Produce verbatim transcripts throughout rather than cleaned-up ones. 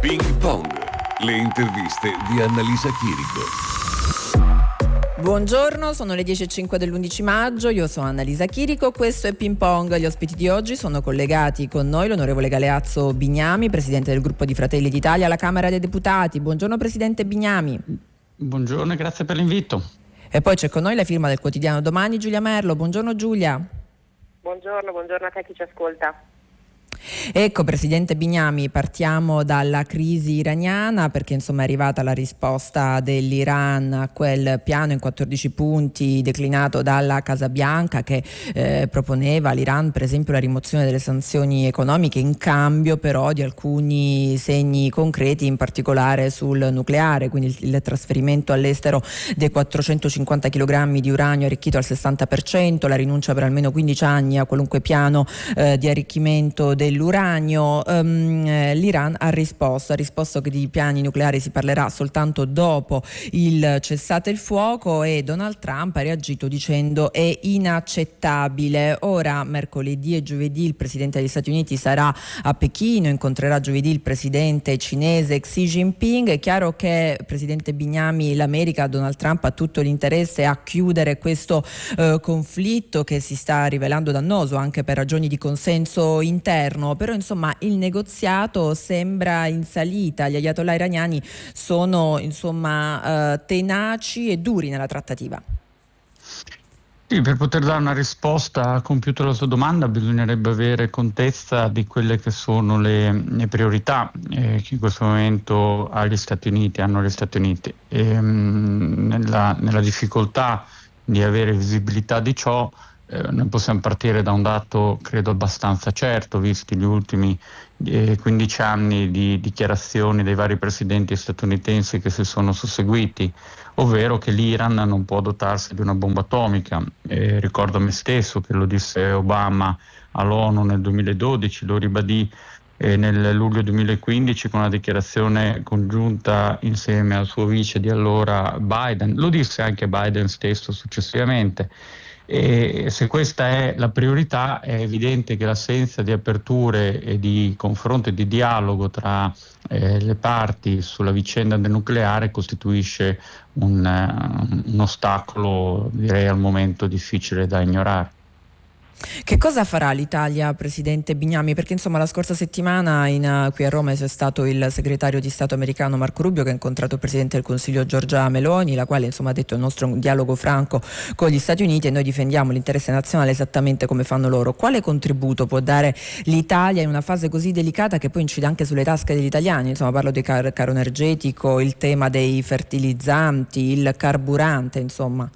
Ping Pong, le interviste di Annalisa Chirico. Buongiorno, sono le dieci e cinque dell'undici maggio, io sono Annalisa Chirico, questo è Ping Pong. Gli ospiti di oggi sono collegati con noi l'onorevole Galeazzo Bignami, presidente del gruppo di Fratelli d'Italia alla Camera dei Deputati. Buongiorno presidente Bignami. Buongiorno e grazie per l'invito. E poi c'è con noi la firma del quotidiano Domani, Giulia Merlo. Buongiorno Giulia. Buongiorno, buongiorno a te chi ci ascolta. Ecco presidente Bignami, partiamo dalla crisi iraniana, perché insomma è arrivata la risposta dell'Iran a quel piano in quattordici punti declinato dalla Casa Bianca che eh, proponeva all'Iran per esempio la rimozione delle sanzioni economiche in cambio però di alcuni segni concreti, in particolare sul nucleare, quindi il, il trasferimento all'estero dei quattrocentocinquanta chilogrammi di uranio arricchito al sessanta per cento, la rinuncia per almeno quindici anni a qualunque piano eh, di arricchimento del L'uranio. Um, L'Iran ha risposto, ha risposto che di piani nucleari si parlerà soltanto dopo il cessate il fuoco, e Donald Trump ha reagito dicendo è inaccettabile. Ora mercoledì e giovedì il presidente degli Stati Uniti sarà a Pechino, incontrerà giovedì il presidente cinese Xi Jinping. È chiaro che, presidente Bignami, l'America, Donald Trump, ha tutto l'interesse a chiudere questo eh, conflitto che si sta rivelando dannoso anche per ragioni di consenso interno. Però insomma il negoziato sembra in salita, gli ayatollah iraniani sono insomma eh, tenaci e duri nella trattativa. Sì, per poter dare una risposta compiuta alla sua domanda bisognerebbe avere contezza di quelle che sono le, le priorità eh, che in questo momento ha gli Stati Uniti, hanno gli Stati Uniti. E, mh, nella, nella difficoltà di avere visibilità di ciò, Eh, noi possiamo partire da un dato credo abbastanza certo, visti gli ultimi eh, quindici anni di dichiarazioni dei vari presidenti statunitensi che si sono susseguiti, ovvero che l'Iran non può dotarsi di una bomba atomica. Eh, ricordo a me stesso che lo disse Obama all'ONU nel duemiladodici, lo ribadì eh, nel luglio duemilaquindici con una dichiarazione congiunta insieme al suo vice di allora Biden, lo disse anche Biden stesso successivamente. E se questa è la priorità, è evidente che l'assenza di aperture e di confronto e di dialogo tra eh, le parti sulla vicenda del nucleare costituisce un, uh, un ostacolo, direi al momento, difficile da ignorare. Che cosa farà l'Italia, presidente Bignami? Perché insomma la scorsa settimana in, qui a Roma c'è stato il segretario di Stato americano Marco Rubio che ha incontrato il presidente del Consiglio Giorgia Meloni, la quale insomma ha detto il nostro è un dialogo franco con gli Stati Uniti e noi difendiamo l'interesse nazionale esattamente come fanno loro. Quale contributo può dare l'Italia in una fase così delicata che poi incide anche sulle tasche degli italiani? Insomma parlo del car- caro energetico, il tema dei fertilizzanti, il carburante, insomma.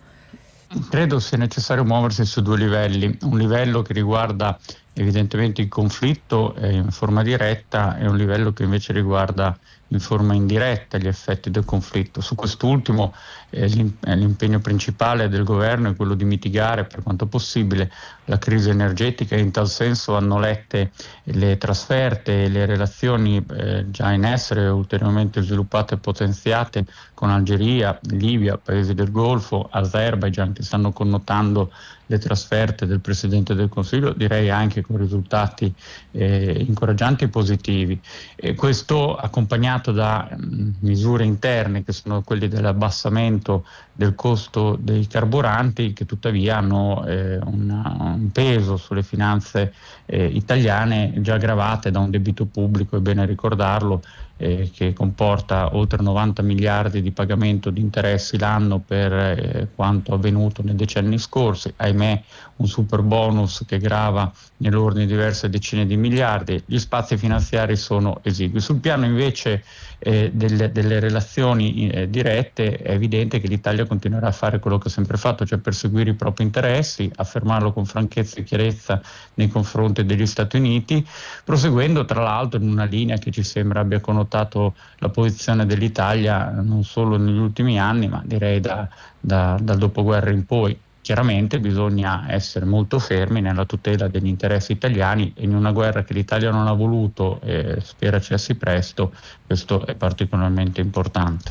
Credo sia necessario muoversi su due livelli, un livello che riguarda evidentemente il conflitto eh, in forma diretta e un livello che invece riguarda in forma indiretta gli effetti del conflitto. Su quest'ultimo eh, l'impegno principale del governo è quello di mitigare per quanto possibile la crisi energetica, e in tal senso hanno lette le trasferte e le relazioni eh, già in essere, ulteriormente sviluppate e potenziate con Algeria, Libia, paesi del Golfo, Azerbaijan, che stanno connotando le trasferte del Presidente del Consiglio, direi anche con risultati eh, incoraggianti e positivi. E questo accompagnato da mh, misure interne che sono quelle dell'abbassamento del costo dei carburanti, che tuttavia hanno eh, una, un peso sulle finanze eh, italiane già aggravate da un debito pubblico, è bene ricordarlo, Eh, che comporta oltre novanta miliardi di pagamento di interessi l'anno per eh, quanto avvenuto nei decenni scorsi, ahimè un super bonus che grava nell'ordine di diverse decine di miliardi. Gli spazi finanziari sono esigui. Sul piano invece eh, delle, delle relazioni eh, dirette è evidente che l'Italia continuerà a fare quello che ha sempre fatto, cioè perseguire i propri interessi, affermarlo con franchezza e chiarezza nei confronti degli Stati Uniti, proseguendo tra l'altro in una linea che ci sembra abbia connotato la posizione dell'Italia non solo negli ultimi anni, ma direi da, da, dal dopoguerra in poi. Chiaramente bisogna essere molto fermi nella tutela degli interessi italiani, e in una guerra che l'Italia non ha voluto e spera cessi presto, questo è particolarmente importante.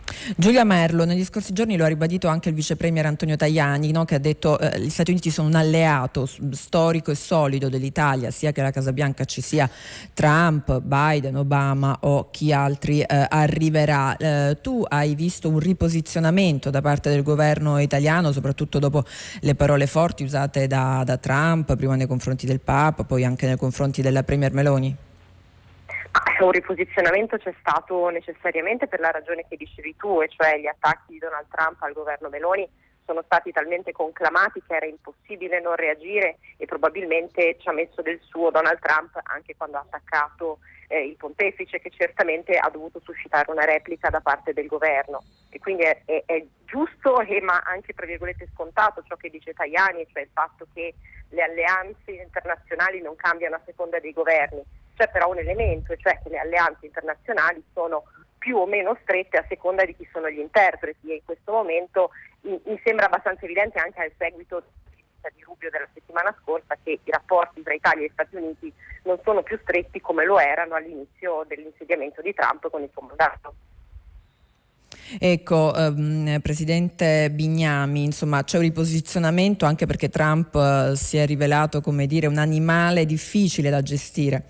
Giulia Merlo, negli scorsi giorni lo ha ribadito anche il vice premier Antonio Tajani, no? Che ha detto eh, gli Stati Uniti sono un alleato storico e solido dell'Italia, sia che alla Casa Bianca ci sia Trump, Biden, Obama o chi altri eh, arriverà. Eh, tu hai visto un riposizionamento da parte del governo italiano, soprattutto dopo le parole forti usate da, da Trump, prima nei confronti del Papa, poi anche nei confronti della premier Meloni? Un riposizionamento c'è stato necessariamente per la ragione che dicevi tu, e cioè gli attacchi di Donald Trump al governo Meloni sono stati talmente conclamati che era impossibile non reagire, e probabilmente ci ha messo del suo Donald Trump anche quando ha attaccato eh, il pontefice, che certamente ha dovuto suscitare una replica da parte del governo. E quindi è, è, è giusto e ma anche tra virgolette scontato ciò che dice Tajani, cioè il fatto che le alleanze internazionali non cambiano a seconda dei governi. C'è però un elemento, cioè che le alleanze internazionali sono più o meno strette a seconda di chi sono gli interpreti, e in questo momento mi, mi sembra abbastanza evidente anche al seguito di Rubio della settimana scorsa che i rapporti tra Italia e Stati Uniti non sono più stretti come lo erano all'inizio dell'insediamento di Trump con il suo mandato. Ecco, ehm, Presidente Bignami, insomma c'è un riposizionamento anche perché Trump eh, si è rivelato, come dire, un animale difficile da gestire.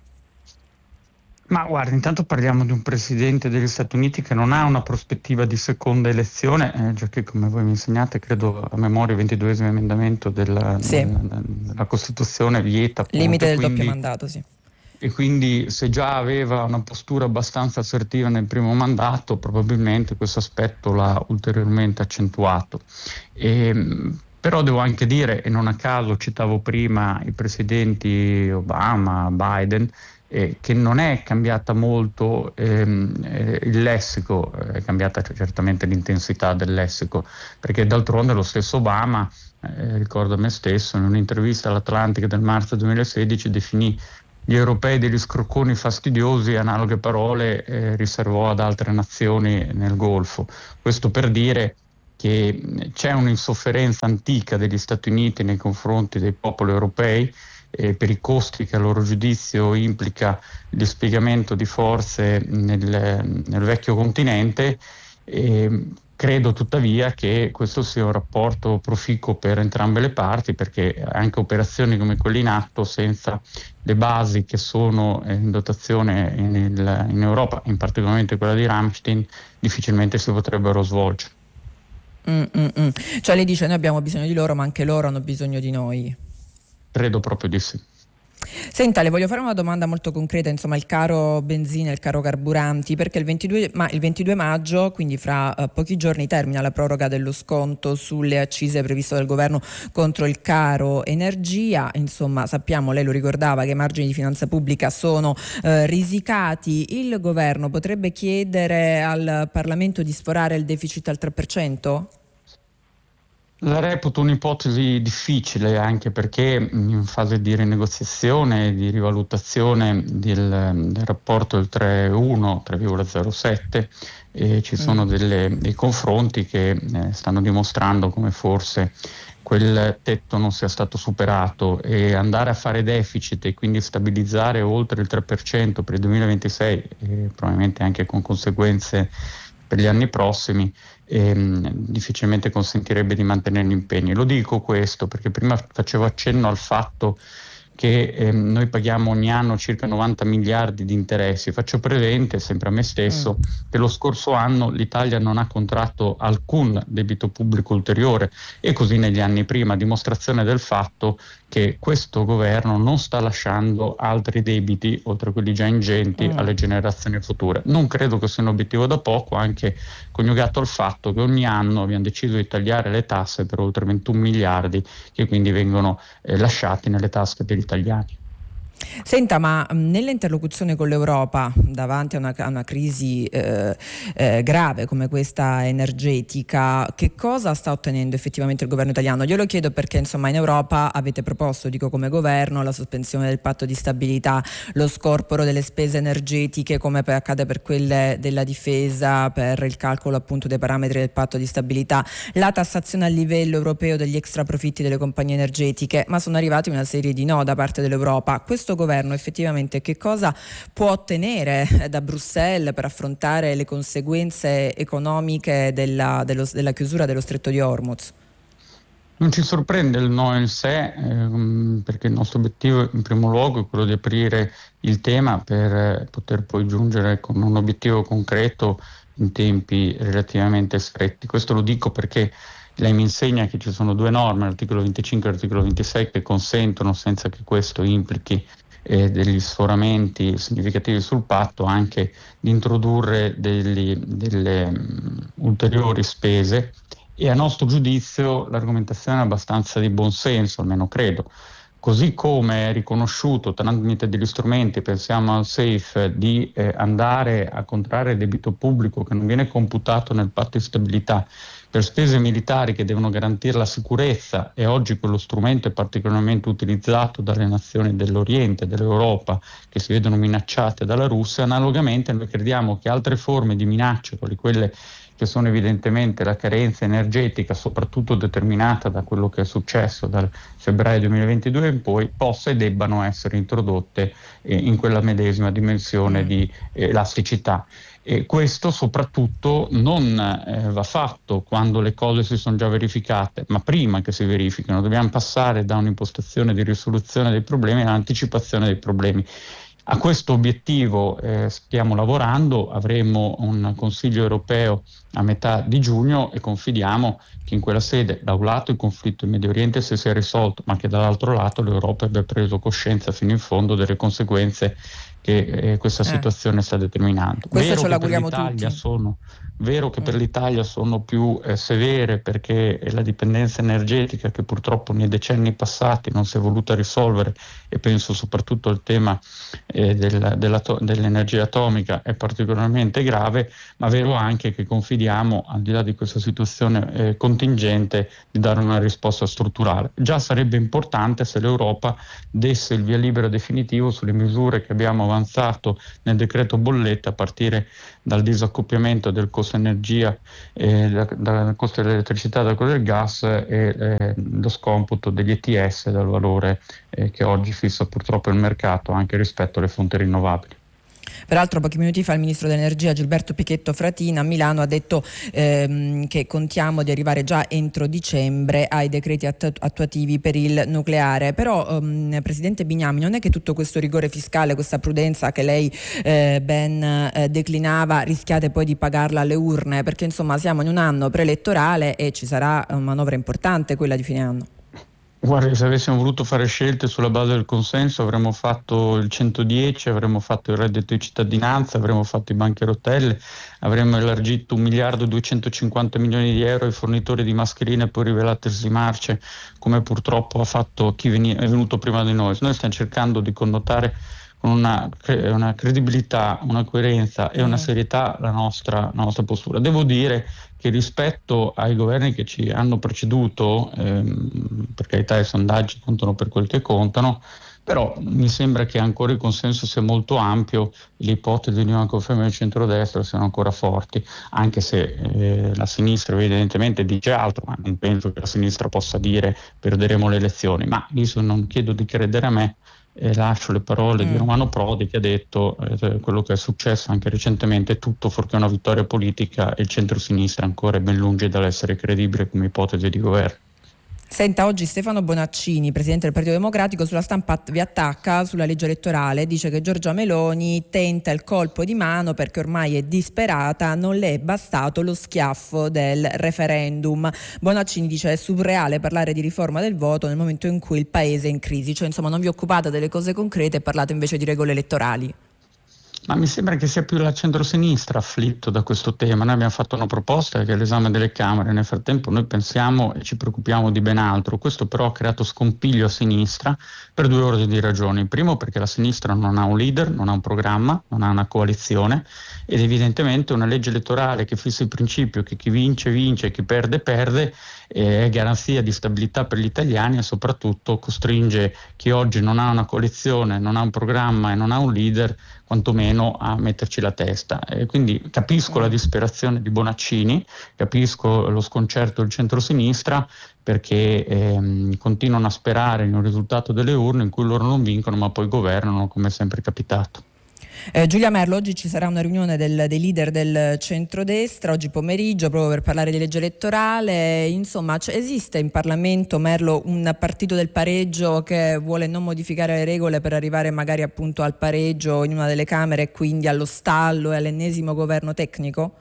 Ma guarda, intanto parliamo di un presidente degli Stati Uniti che non ha una prospettiva di seconda elezione, eh, già che, come voi mi insegnate, credo a memoria il ventiduesimo emendamento della, sì. della, della Costituzione vieta appunto, limite del quindi, doppio mandato, sì. E quindi se già aveva una postura abbastanza assertiva nel primo mandato, probabilmente questo aspetto l'ha ulteriormente accentuato. E, però devo anche dire, e non a caso citavo prima i presidenti Obama, Biden, Eh, che non è cambiata molto ehm, eh, il lessico, è cambiata certamente l'intensità del lessico, perché d'altronde lo stesso Obama, eh, ricordo a me stesso, in un'intervista all'Atlantic del marzo duemilasedici definì gli europei degli scrocconi fastidiosi, e analoghe parole eh, riservò ad altre nazioni nel Golfo. Questo per dire che c'è un'insofferenza antica degli Stati Uniti nei confronti dei popoli europei, Eh, per i costi che a loro giudizio implica il dispiegamento di forze nel, nel vecchio continente. E credo tuttavia che questo sia un rapporto proficuo per entrambe le parti, perché anche operazioni come quelle in atto senza le basi che sono in dotazione in, il, in Europa, in particolare quella di Ramstein, difficilmente si potrebbero svolgere. Mm, mm, mm. Cioè lei dice noi abbiamo bisogno di loro, ma anche loro hanno bisogno di noi. Credo proprio di sì. Senta, le voglio fare una domanda molto concreta, insomma il caro benzina, il caro carburanti, perché il ventidue, ma il ventidue maggio, quindi fra uh, pochi giorni, termina la proroga dello sconto sulle accise previsto dal governo contro il caro energia. Insomma sappiamo, lei lo ricordava, che i margini di finanza pubblica sono uh, risicati. Il governo potrebbe chiedere al Parlamento di sforare il deficit al tre per cento? La reputo un'ipotesi difficile, anche perché in fase di rinegoziazione, di rivalutazione del, del rapporto del tre virgola uno, tre virgola zero sette, eh, ci sono mm. delle, dei confronti che eh, stanno dimostrando come forse quel tetto non sia stato superato, e andare a fare deficit e quindi stabilizzare oltre il tre per cento per il duemilaventisei, e probabilmente anche con conseguenze per gli anni prossimi, ehm, difficilmente consentirebbe di mantenere gli impegni. Lo dico questo perché prima facevo accenno al fatto che ehm, noi paghiamo ogni anno circa novanta miliardi di interessi. Faccio presente, sempre a me stesso, mm. che lo scorso anno l'Italia non ha contratto alcun debito pubblico ulteriore, e così negli anni prima, dimostrazione del fatto che questo governo non sta lasciando altri debiti, oltre a quelli già ingenti, mm. alle generazioni future. Non credo che sia un obiettivo da poco, anche coniugato al fatto che ogni anno abbiamo deciso di tagliare le tasse per oltre ventuno miliardi, che quindi vengono eh, lasciati nelle tasche degli italiani. Senta, ma nell'interlocuzione con l'Europa davanti a una, a una crisi eh, eh, grave come questa energetica, che cosa sta ottenendo effettivamente il governo italiano? Glielo chiedo perché insomma in Europa avete proposto, dico come governo, la sospensione del patto di stabilità, lo scorporo delle spese energetiche come per, accade per quelle della difesa, per il calcolo appunto dei parametri del patto di stabilità, la tassazione a livello europeo degli extra profitti delle compagnie energetiche, ma sono arrivati una serie di no da parte dell'Europa. Questo questo governo effettivamente che cosa può ottenere da Bruxelles per affrontare le conseguenze economiche della, dello, della chiusura dello Stretto di Hormuz? Non ci sorprende il no in sé, ehm, perché il nostro obiettivo in primo luogo è quello di aprire il tema per eh, poter poi giungere con un obiettivo concreto in tempi relativamente stretti. Questo lo dico perché lei mi insegna che ci sono due norme, l'articolo venticinque e l'articolo ventisei, che consentono, senza che questo implichi eh, degli sforamenti significativi sul patto, anche di introdurre degli, delle um, ulteriori spese. E a nostro giudizio l'argomentazione è abbastanza di buon senso, almeno credo. Così come è riconosciuto tramite degli strumenti, pensiamo al SAFE, di eh, andare a contrarre debito pubblico che non viene computato nel patto di stabilità per spese militari che devono garantire la sicurezza, e oggi quello strumento è particolarmente utilizzato dalle nazioni dell'Oriente, dell'Europa, che si vedono minacciate dalla Russia. Analogamente noi crediamo che altre forme di minacce, quali quelle che sono evidentemente la carenza energetica, soprattutto determinata da quello che è successo dal febbraio duemilaventidue in poi, possa e debbano essere introdotte eh, in quella medesima dimensione mm. di eh, elasticità. E questo soprattutto non eh, va fatto quando le cose si sono già verificate, ma prima che si verifichino. Dobbiamo passare da un'impostazione di risoluzione dei problemi all'anticipazione dei problemi. A questo obiettivo eh, stiamo lavorando, avremo un Consiglio europeo a metà di giugno e confidiamo che in quella sede da un lato il conflitto in Medio Oriente si sia risolto, ma che dall'altro lato l'Europa abbia preso coscienza fino in fondo delle conseguenze che eh, questa eh. situazione sta determinando. Questo Vero ce che l'auguriamo per l'Italia tutti. sono Vero che mm. per l'Italia sono più eh, severe, perché la dipendenza energetica che purtroppo nei decenni passati non si è voluta risolvere, e penso soprattutto al tema eh, del, della to- dell'energia atomica, è particolarmente grave, ma vero anche che confidiamo, al di là di questa situazione eh, contingente, di dare una risposta strutturale. Già sarebbe importante se l'Europa desse il via libera definitivo sulle misure che abbiamo avanzato nel decreto bolletta, a partire dal disaccoppiamento del costo energia, eh, da, dal costo dell'elettricità, da quello del gas, e eh, lo scomputo degli E T S dal valore eh, che oggi fissa purtroppo il mercato anche rispetto alle fonti rinnovabili. Peraltro pochi minuti fa il ministro dell'Energia Gilberto Pichetto Fratin a Milano ha detto ehm, che contiamo di arrivare già entro dicembre ai decreti attu- attuativi per il nucleare. Però ehm, Presidente Bignami, non è che tutto questo rigore fiscale, questa prudenza che lei eh, ben eh, declinava, rischiate poi di pagarla alle urne, perché insomma siamo in un anno preelettorale e ci sarà una manovra importante, quella di fine anno. Guardi, se avessimo voluto fare scelte sulla base del consenso avremmo fatto il centodieci, avremmo fatto il reddito di cittadinanza, avremmo fatto i banchi a rotelle, avremmo elargito un miliardo e duecentocinquanta milioni di euro ai fornitori di mascherine, poi rivelatesi marce, come purtroppo ha fatto chi veni- è venuto prima di noi. Noi stiamo cercando di connotare con una, una credibilità, una coerenza e una serietà la nostra, la nostra postura. Devo dire che rispetto ai governi che ci hanno preceduto, ehm, per carità i sondaggi contano per quel che contano, però mi sembra che ancora il consenso sia molto ampio e le ipotesi di una conferma del centrodestra siano ancora forti, anche se eh, la sinistra evidentemente dice altro, ma non penso che la sinistra possa dire perderemo le elezioni. Ma io non chiedo di credere a me, e lascio le parole mm. di Romano Prodi, che ha detto eh, quello che è successo anche recentemente: tutto fuorché una vittoria politica, e il centro-sinistra ancora è ben lungi dall'essere credibile come ipotesi di governo. Senta, oggi Stefano Bonaccini, presidente del Partito Democratico, sulla stampa vi attacca sulla legge elettorale, dice che Giorgia Meloni tenta il colpo di mano perché ormai è disperata, non le è bastato lo schiaffo del referendum. Bonaccini dice è surreale parlare di riforma del voto nel momento in cui il paese è in crisi, cioè insomma non vi occupate delle cose concrete e parlate invece di regole elettorali. Ma mi sembra che sia più la centrosinistra afflitto da questo tema. Noi abbiamo fatto una proposta che è all'esame delle Camere, nel frattempo noi pensiamo e ci preoccupiamo di ben altro. Questo però ha creato scompiglio a sinistra per due ordini di ragioni. Primo, perché la sinistra non ha un leader, non ha un programma, non ha una coalizione, ed evidentemente una legge elettorale che fissa il principio che chi vince vince e chi perde perde è garanzia di stabilità per gli italiani, e soprattutto costringe chi oggi non ha una coalizione, non ha un programma e non ha un leader quantomeno a metterci la testa. E quindi capisco la disperazione di Bonaccini, capisco lo sconcerto del centrosinistra, perché ehm, continuano a sperare in un risultato delle urne in cui loro non vincono ma poi governano, come è sempre capitato. Eh, Giulia Merlo, oggi ci sarà una riunione del, dei leader del centrodestra, oggi pomeriggio, proprio per parlare di legge elettorale. Insomma, cioè, esiste in Parlamento, Merlo, un partito del pareggio che vuole non modificare le regole per arrivare magari appunto al pareggio in una delle Camere e quindi allo stallo e all'ennesimo governo tecnico?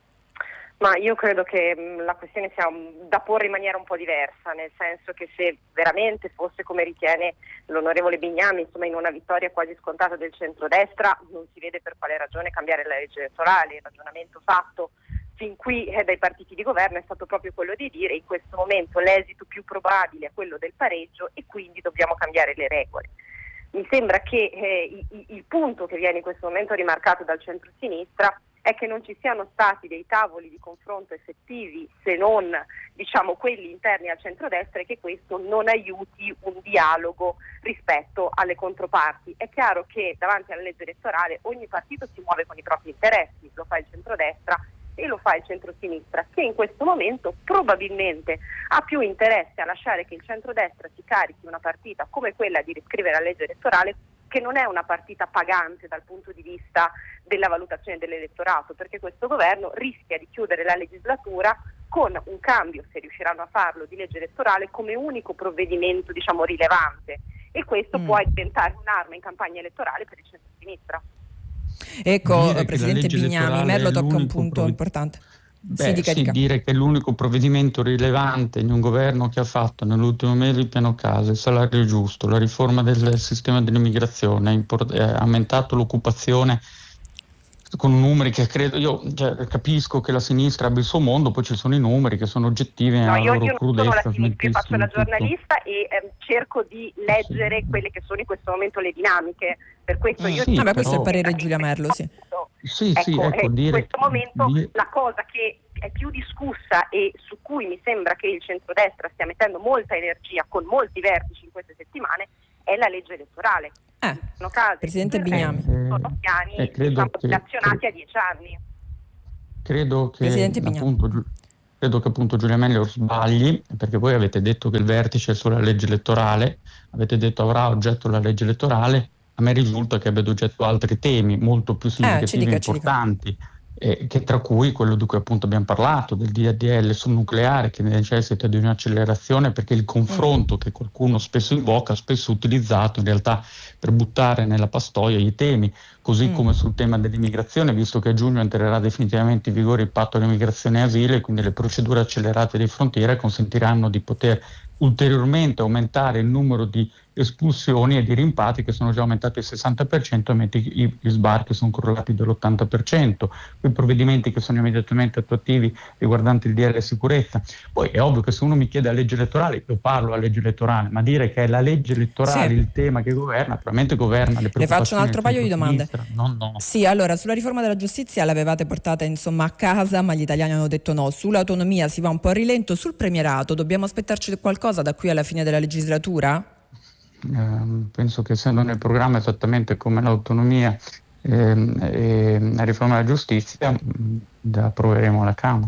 Ma io credo che mh, la questione sia um, da porre in maniera un po' diversa, nel senso che se veramente fosse come ritiene l'onorevole Bignami, insomma in una vittoria quasi scontata del centrodestra, non si vede per quale ragione cambiare la legge elettorale. Il ragionamento fatto fin qui eh, dai partiti di governo è stato proprio quello di dire in questo momento l'esito più probabile è quello del pareggio e quindi dobbiamo cambiare le regole. Mi sembra che eh, il, il punto che viene in questo momento rimarcato dal centro-sinistra è che non ci siano stati dei tavoli di confronto effettivi, se non diciamo quelli interni al centrodestra, e che questo non aiuti un dialogo rispetto alle controparti. È chiaro che davanti alla legge elettorale ogni partito si muove con i propri interessi, lo fa il centrodestra e lo fa il centrosinistra, che in questo momento probabilmente ha più interesse a lasciare che il centrodestra si carichi una partita come quella di riscrivere la legge elettorale, che non è una partita pagante dal punto di vista della valutazione dell'elettorato, perché questo governo rischia di chiudere la legislatura con un cambio, se riusciranno a farlo, di legge elettorale come unico provvedimento, diciamo, rilevante, e questo mm. può diventare un'arma in campagna elettorale per il centro-sinistra. Ecco, Presidente Bignami, Merlo tocca un punto prov- importante. Beh, sì, dica, sì, dica. dire che l'unico provvedimento rilevante di un governo che ha fatto nell'ultimo mese il piano casa, il salario giusto, la riforma del sistema dell'immigrazione, ha, import- ha aumentato l'occupazione con numeri che credo, io cioè, capisco che la sinistra abbia il suo mondo, poi ci sono i numeri che sono oggettivi no, e io, la loro io crudezza. Non sono la sinistra, io faccio la giornalista tutto. e ehm, cerco di leggere sì. quelle che sono in questo momento le dinamiche, per questo io sì, dico, ah, beh, questo però... è il parere di Giulia Merlo, sì. Sì, ecco, sì, ecco, in dire, questo momento dire... la cosa che è più discussa e su cui mi sembra che il centrodestra stia mettendo molta energia con molti vertici in queste settimane è la legge elettorale. Eh, sono casi Presidente Bignami. sono piani eh, credo diciamo, che, azionati che, a dieci anni. Credo che Presidente appunto, credo che appunto Giulia Mello sbagli, perché voi avete detto che il vertice è sulla legge elettorale, avete detto avrà oggetto la legge elettorale, a me risulta che abbia oggetto altri temi molto più significativi e eh, importanti, eh, che tra cui quello di cui appunto abbiamo parlato, del D D L sul nucleare, che necessita di un'accelerazione, perché il confronto mm. che qualcuno spesso invoca, spesso utilizzato in realtà per buttare nella pastoia i temi, così mm. come sul tema dell'immigrazione, visto che a giugno entrerà definitivamente in vigore il patto di immigrazione e asilo, e quindi le procedure accelerate di frontiera consentiranno di poter ulteriormente aumentare il numero di espulsioni e di rimpatri, che sono già aumentati al sessanta per cento, mentre gli sbarchi sono crollati dell'ottanta per cento. Quei provvedimenti che sono immediatamente attuativi riguardanti il D L sicurezza. Poi è ovvio che se uno mi chiede la legge elettorale, io parlo a legge elettorale, ma dire che è la legge elettorale sì. il tema che governa, probabilmente governa le preoccupazioni. Le faccio un altro paio di domande. No, no. Sì, allora, sulla riforma della giustizia l'avevate portata insomma a casa, ma gli italiani hanno detto no. Sull'autonomia si va un po' a rilento. Sul premierato dobbiamo aspettarci qualcosa da qui alla fine della legislatura? Eh, penso che essendo nel programma esattamente come l'autonomia eh, e la riforma della giustizia, mh, la approveremo alla Camera.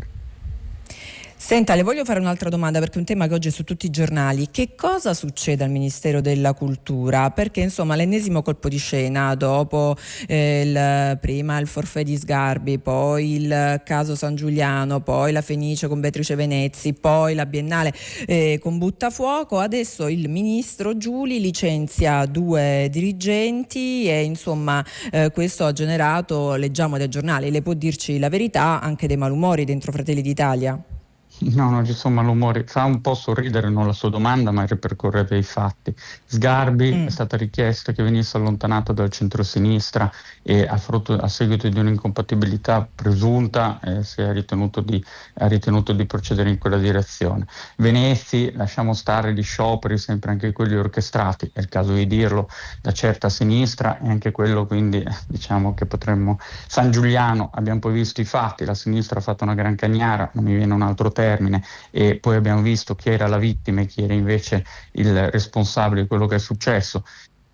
Senta, le voglio fare un'altra domanda, perché è un tema che oggi è su tutti i giornali. Che cosa succede al Ministero della Cultura? Perché insomma l'ennesimo colpo di scena dopo eh, il, prima il forfait di Sgarbi, poi il caso San Giuliano, poi la Fenice con Beatrice Venezzi, poi la Biennale eh, con Buttafuoco. Adesso il ministro Giuli licenzia due dirigenti e insomma eh, questo ha generato, leggiamo dai giornali, lei può dirci la verità, anche dei malumori dentro Fratelli d'Italia? No, non ci sono malumori. Fa un po' sorridere non la sua domanda, ma ripercorrere i fatti. Sgarbi mm. è stata richiesta che venisse allontanato dal centrosinistra e a, frutto, a seguito di un'incompatibilità presunta eh, si è ritenuto, di, ha ritenuto di procedere in quella direzione. Venezzi, lasciamo stare gli scioperi, sempre anche quelli orchestrati, è il caso di dirlo, da certa sinistra, e anche quello quindi diciamo che potremmo... San Giuliano, abbiamo poi visto i fatti, la sinistra ha fatto una gran cagnara, non mi viene un altro termine, e poi abbiamo visto chi era la vittima e chi era invece il responsabile di quello che è successo.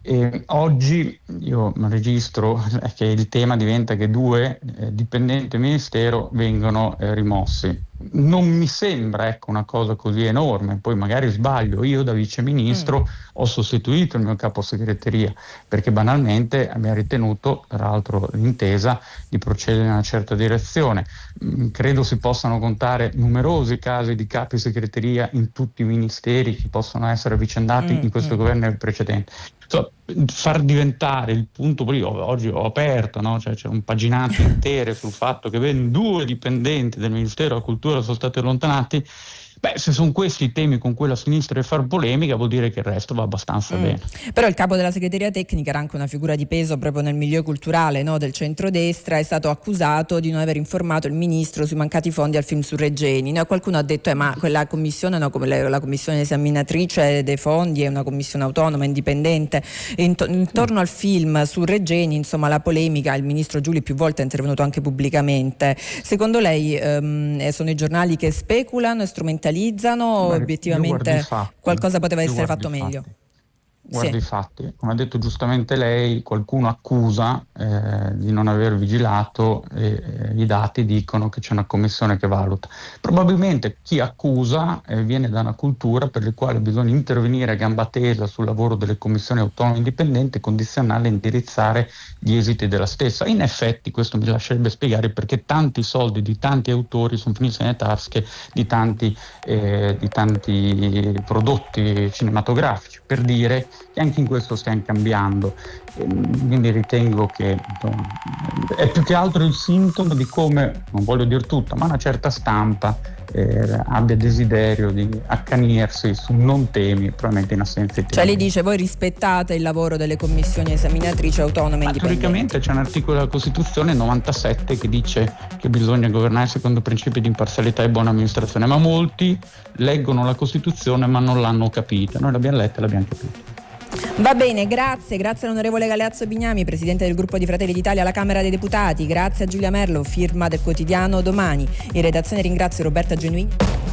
E oggi io registro che il tema diventa che due eh, dipendenti del Ministero vengono eh, rimossi. Non mi sembra ecco, una cosa così enorme, poi magari sbaglio. Io da viceministro mm. ho sostituito il mio capo segreteria perché banalmente abbiamo ritenuto, peraltro l'intesa, di procedere in una certa direzione. Mm, credo si possano contare numerosi casi di capi segreteria in tutti i ministeri che possono essere avvicendati mm. in questo mm. governo e nel precedente. So, far diventare il punto, io oggi ho aperto, no? Cioè, c'è un paginato intere sul fatto che ben due dipendenti del Ministero della Cultura sono stati allontanati. Beh, se sono questi i temi con cui la sinistra deve fare polemica, vuol dire che il resto va abbastanza mm. bene. Però il capo della segreteria tecnica era anche una figura di peso proprio nel milieu culturale, no, del centrodestra, è stato accusato di non aver informato il ministro sui mancati fondi al film su Regeni. No, qualcuno ha detto eh, ma quella commissione, no, come la, la commissione esaminatrice dei fondi è una commissione autonoma, indipendente. Int- intorno mm. al film su Regeni, insomma, la polemica, il ministro Giuli più volte è intervenuto anche pubblicamente. Secondo lei ehm, sono i giornali che speculano e strumentalizzano? O Beh, obiettivamente qualcosa poteva essere fatto meglio? Guardi i sì. fatti, come ha detto giustamente lei, qualcuno accusa eh, di non aver vigilato e eh, i dati dicono che c'è una commissione che valuta. Probabilmente chi accusa eh, viene da una cultura per la quale bisogna intervenire a gamba tesa sul lavoro delle commissioni autonome indipendenti, condizionale e indirizzare gli esiti della stessa. In effetti questo mi lascerebbe spiegare perché tanti soldi di tanti autori sono finiti nelle tasche di tanti, eh, di tanti prodotti cinematografici, per dire che anche in questo stiamo cambiando. E quindi ritengo che insomma, è più che altro il sintomo di come, non voglio dire tutto, ma una certa stampa eh, abbia desiderio di accanirsi su non temi, probabilmente in assenza di temi. Cioè lei dice voi rispettate il lavoro delle commissioni esaminatrici autonome indipendenti? Teoricamente c'è un articolo della Costituzione novantasette che dice che bisogna governare secondo principi di imparzialità e buona amministrazione, ma molti leggono la Costituzione ma non l'hanno capita. Noi l'abbiamo letta e l'abbiamo capita. Va bene, grazie, grazie all'onorevole Galeazzo Bignami, presidente del gruppo di Fratelli d'Italia alla Camera dei Deputati, grazie a Giulia Merlo, firma del quotidiano Domani. In redazione ringrazio Roberta Genuini.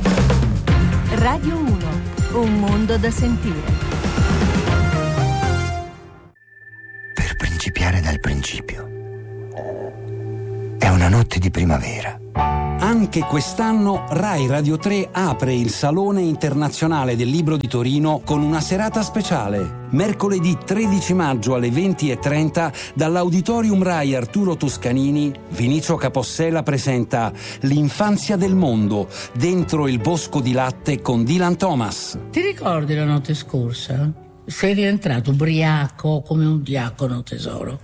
Radio uno, un mondo da sentire. Per principiare dal principio. È una notte di primavera. Anche quest'anno Rai Radio tre apre il Salone Internazionale del Libro di Torino con una serata speciale. Mercoledì tredici maggio alle venti e trenta dall'Auditorium Rai Arturo Toscanini, Vinicio Capossela presenta L'infanzia del mondo, dentro il bosco di latte con Dylan Thomas. Ti ricordi la notte scorsa? Sei rientrato ubriaco come un diacono, tesoro.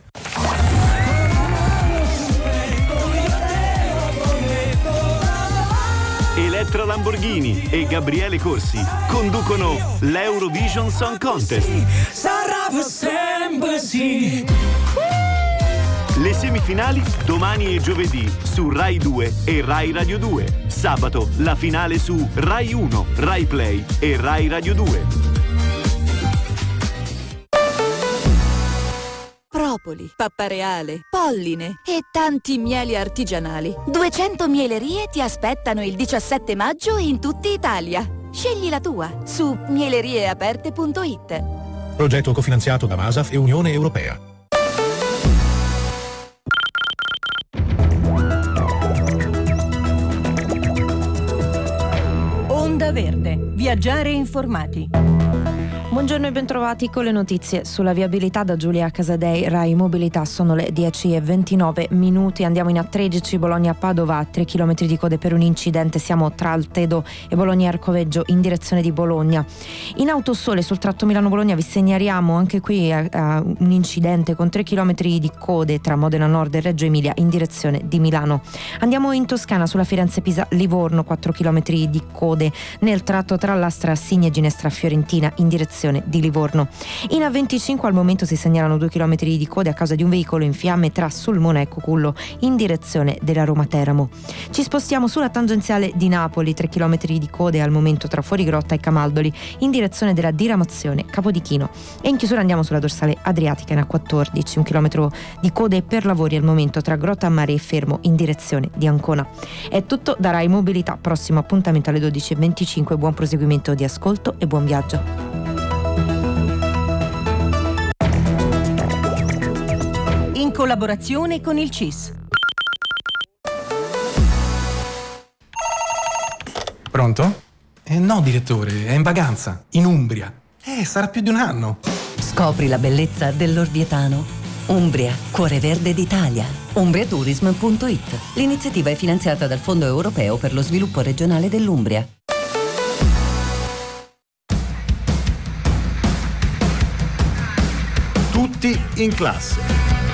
Elettra Lamborghini e Gabriele Corsi conducono l'Eurovision Song Contest. Sarà per sempre sì. Le semifinali domani e giovedì su Rai due e Rai Radio due. Sabato la finale su Rai uno, Rai Play e Rai Radio due. Propoli, pappareale, polline e tanti mieli artigianali. duecento mielerie ti aspettano il diciassette maggio in tutta Italia. Scegli la tua su mielerieaperte punto it. Progetto cofinanziato da Masaf e Unione Europea. Onda Verde. Viaggiare informati. Buongiorno e bentrovati con le notizie sulla viabilità da Giulia Casadei, Rai Mobilità. Sono le dieci e ventinove minuti, andiamo in A tredici Bologna-Padova, tre chilometri di code per un incidente, siamo tra Altedo e Bologna-Arcoveggio in direzione di Bologna. In Autosole sul tratto Milano-Bologna vi segnaliamo anche qui a, a un incidente con tre chilometri di code tra Modena Nord e Reggio Emilia in direzione di Milano. Andiamo in Toscana sulla Firenze-Pisa-Livorno, quattro chilometri di code nel tratto tra l'Astra Signa e Ginestra Fiorentina in direzione di Livorno. In A venticinque al momento si segnalano due chilometri di code a causa di un veicolo in fiamme tra Sulmona e Cocullo in direzione della Roma Teramo. Ci spostiamo sulla tangenziale di Napoli, tre chilometri di code al momento tra Fuorigrotta e Camaldoli in direzione della diramazione Capodichino. E in chiusura andiamo sulla dorsale adriatica in A quattordici, un chilometro di code per lavori al momento tra Grotta a Mare e Fermo in direzione di Ancona. È tutto da Rai Mobilità, prossimo appuntamento alle dodici e venticinque, buon proseguimento di ascolto e buon viaggio. collaborazione con il C I S. Pronto? Eh, no, direttore, è in vacanza, in Umbria. Eh, sarà più di un anno. Scopri la bellezza dell'Orvietano. Umbria, cuore verde d'Italia. umbriatourism punto it. L'iniziativa è finanziata dal Fondo Europeo per lo Sviluppo Regionale dell'Umbria. Tutti in classe.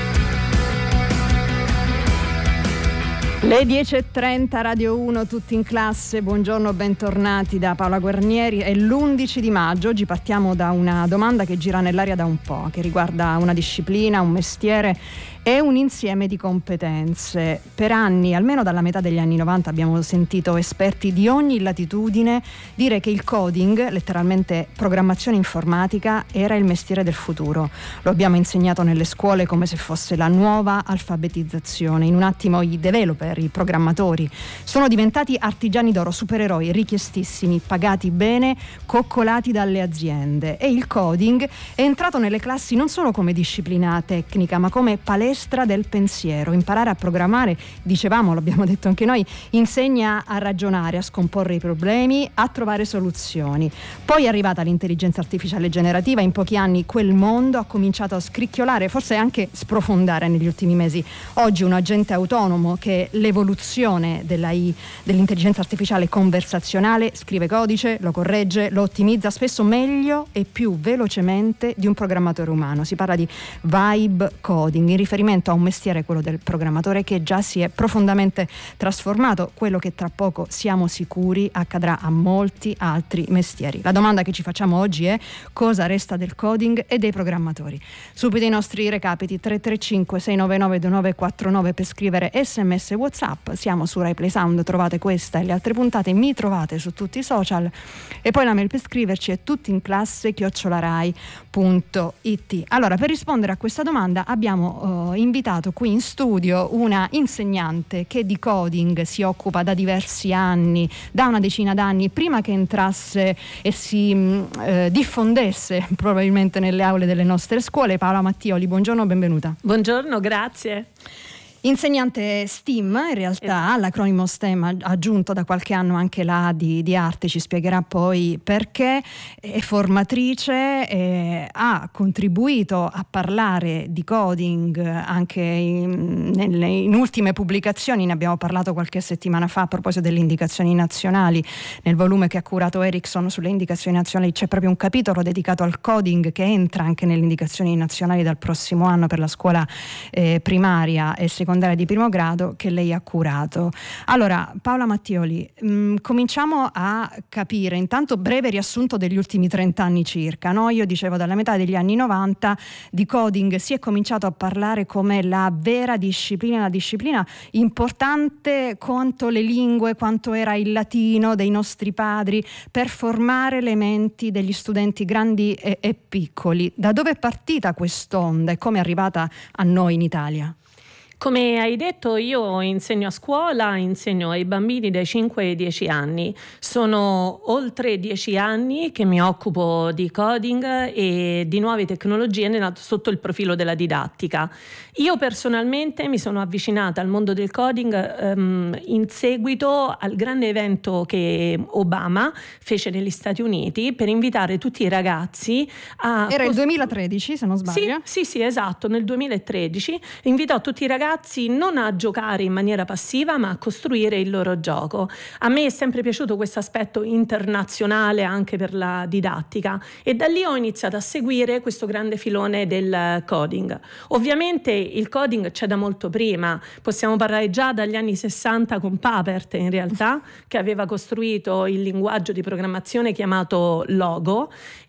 Le dieci e trenta, Radio uno, tutti in classe, buongiorno, bentornati da Paola Guarnieri. È l'undici di maggio, oggi partiamo da una domanda che gira nell'aria da un po', che riguarda una disciplina, un mestiere e un insieme di competenze. Per anni, almeno dalla metà degli anni novanta, abbiamo sentito esperti di ogni latitudine dire che il coding, letteralmente programmazione informatica, era il mestiere del futuro. Lo abbiamo insegnato nelle scuole come se fosse la nuova alfabetizzazione. In un attimo i developer, i programmatori, sono diventati artigiani d'oro, supereroi richiestissimi, pagati bene, coccolati dalle aziende. E il coding è entrato nelle classi non solo come disciplina tecnica, ma come palestra del pensiero. Imparare a programmare, dicevamo, l'abbiamo detto anche noi, insegna a ragionare, a scomporre i problemi, a trovare soluzioni. Poi è arrivata l'intelligenza artificiale generativa, in pochi anni quel mondo ha cominciato a scricchiolare, forse anche sprofondare negli ultimi mesi. Oggi un agente autonomo, che è l'evoluzione della I, dell'intelligenza artificiale conversazionale, scrive codice, lo corregge, lo ottimizza, spesso meglio e più velocemente di un programmatore umano. Si parla di vibe coding, in riferimento a un mestiere, quello del programmatore, che già si è profondamente trasformato, quello che tra poco siamo sicuri accadrà a molti altri mestieri. La domanda che ci facciamo oggi è: cosa resta del coding e dei programmatori? Subito i nostri recapiti: tre tre cinque sei nove nove due nove quattro nove per scrivere sms e WhatsApp. Siamo su Rai Play Sound, trovate questa e le altre puntate, mi trovate su tutti i social, e poi la mail per scriverci è tuttiinclasse chiocciola rai punto it. Allora, per rispondere a questa domanda abbiamo uh, invitato qui in studio una insegnante che di coding si occupa da diversi anni, da una decina d'anni, prima che entrasse e si mh, eh, diffondesse probabilmente nelle aule delle nostre scuole. Paola Mattioli, buongiorno, benvenuta. Buongiorno, grazie. Insegnante STEAM, in realtà l'acronimo STEM ha aggiunto da qualche anno anche la A di, di arte, ci spiegherà poi perché. È formatrice, eh, ha contribuito a parlare di coding anche in, nelle, in ultime pubblicazioni, ne abbiamo parlato qualche settimana fa a proposito delle indicazioni nazionali. Nel volume che ha curato Ericsson sulle indicazioni nazionali c'è proprio un capitolo dedicato al coding, che entra anche nelle indicazioni nazionali dal prossimo anno per la scuola eh, primaria e secondaria di primo grado, che lei ha curato. Allora, Paola Mattioli, mh, cominciamo a capire, intanto, breve riassunto degli ultimi trent'anni circa, no? Io dicevo, dalla metà degli anni novanta di coding si è cominciato a parlare come la vera disciplina, la disciplina importante quanto le lingue, quanto era il latino dei nostri padri, per formare le menti degli studenti grandi e, e piccoli. Da dove è partita quest'onda e come è arrivata a noi in Italia? Come hai detto, io insegno a scuola, insegno ai bambini dai cinque ai dieci anni. Sono oltre dieci anni che mi occupo di coding e di nuove tecnologie sotto il profilo della didattica. Io personalmente mi sono avvicinata al mondo del coding um, in seguito al grande evento che Obama fece negli Stati Uniti per invitare tutti i ragazzi a... Era il duemilatredici, se non sbaglio. Sì, sì, sì, esatto, nel duemilatredici invitò tutti i ragazzi non a giocare in maniera passiva, ma a costruire il loro gioco. A me è sempre piaciuto questo aspetto internazionale anche per la didattica, e da lì ho iniziato a seguire questo grande filone del coding. Ovviamente il coding c'è da molto prima, possiamo parlare già dagli anni sessanta con Papert, in realtà, che aveva costruito il linguaggio di programmazione chiamato Logo,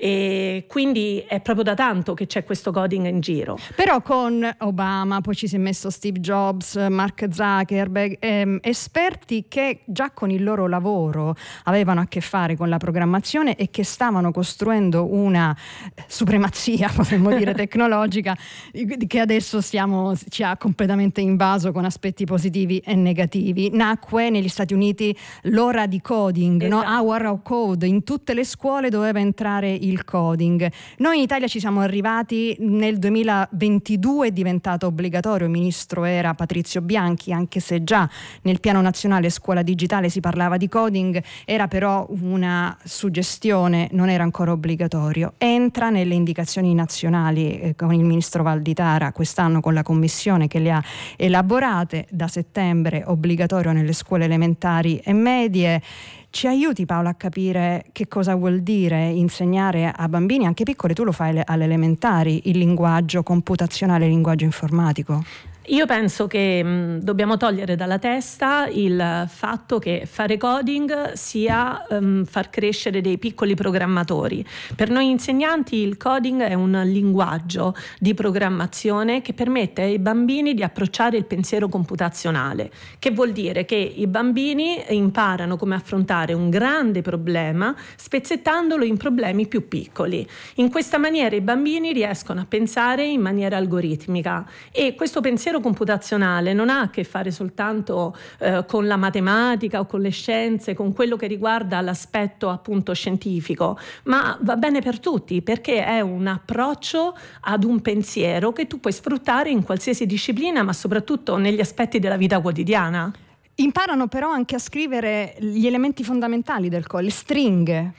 e quindi è proprio da tanto che c'è questo coding in giro. Però con Obama, poi ci si è messo Steve Steve Jobs, Mark Zuckerberg, ehm, esperti che già con il loro lavoro avevano a che fare con la programmazione e che stavano costruendo una supremazia, potremmo dire, tecnologica che adesso stiamo, ci ha completamente invaso con aspetti positivi e negativi. Nacque negli Stati Uniti l'ora di coding, esatto. no? Hour of Code, in tutte le scuole doveva entrare il coding. Noi in Italia ci siamo arrivati nel duemilaventidue, è diventato obbligatorio, il ministro era Patrizio Bianchi, anche se già nel piano nazionale scuola digitale si parlava di coding, era però una suggestione, non era ancora obbligatorio. Entra nelle indicazioni nazionali eh, con il ministro Valditara quest'anno, con la commissione che le ha elaborate, da settembre obbligatorio nelle scuole elementari e medie. Ci aiuti, Paola, a capire che cosa vuol dire insegnare a bambini anche piccoli, tu lo fai alle elementari, il linguaggio computazionale, il linguaggio informatico? Io penso che mh, dobbiamo togliere dalla testa il fatto che fare coding sia um, far crescere dei piccoli programmatori. Per noi insegnanti il coding è un linguaggio di programmazione che permette ai bambini di approcciare il pensiero computazionale, che vuol dire che i bambini imparano come affrontare un grande problema spezzettandolo in problemi più piccoli. In questa maniera i bambini riescono a pensare in maniera algoritmica, e questo pensiero computazionale non ha a che fare soltanto eh, con la matematica o con le scienze, con quello che riguarda l'aspetto appunto scientifico, ma va bene per tutti, perché è un approccio ad un pensiero che tu puoi sfruttare in qualsiasi disciplina, ma soprattutto negli aspetti della vita quotidiana. Imparano però anche a scrivere gli elementi fondamentali del codice, le stringhe.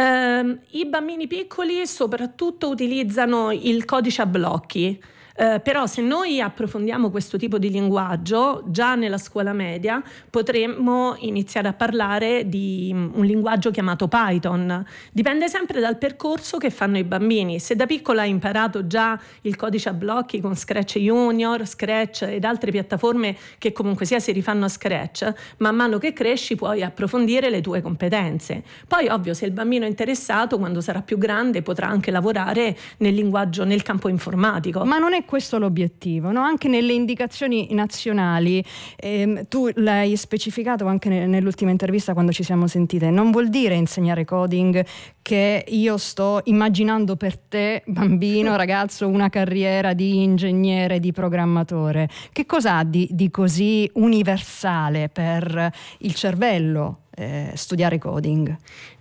Eh, I bambini piccoli soprattutto utilizzano il codice a blocchi. Eh, però se noi approfondiamo questo tipo di linguaggio già nella scuola media potremmo iniziare a parlare di un linguaggio chiamato Python. Dipende sempre dal percorso che fanno i bambini. Se da piccola hai imparato già il codice a blocchi con Scratch Junior, Scratch ed altre piattaforme che comunque sia si rifanno a Scratch, man mano che cresci puoi approfondire le tue competenze. Poi ovvio, se il bambino è interessato, quando sarà più grande potrà anche lavorare nel linguaggio, nel campo informatico. Ma non è questo l'obiettivo, no? Anche nelle indicazioni nazionali, ehm, tu l'hai specificato anche ne- nell'ultima intervista quando ci siamo sentite, non vuol dire insegnare coding che io sto immaginando per te, bambino, ragazzo, una carriera di ingegnere, di programmatore. Che cosa ha di, di così universale per il cervello eh, studiare coding?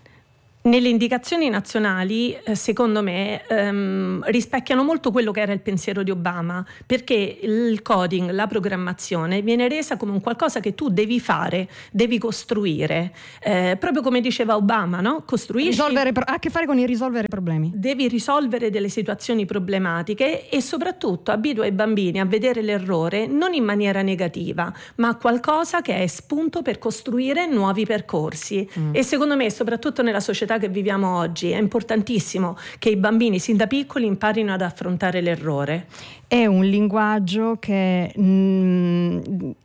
Nelle indicazioni nazionali, eh, secondo me, ehm, rispecchiano molto quello che era il pensiero di Obama, perché il coding, la programmazione, viene resa come un qualcosa che tu devi fare, devi costruire, eh, proprio come diceva Obama, no? Costruisci, risolvere, ha a che fare con il risolvere problemi. Devi risolvere delle situazioni problematiche e soprattutto abitua i bambini a vedere l'errore non in maniera negativa, ma qualcosa che è spunto per costruire nuovi percorsi. Mm. E secondo me, soprattutto nella società che viviamo oggi, è importantissimo che i bambini sin da piccoli imparino ad affrontare l'errore. È un linguaggio che mh,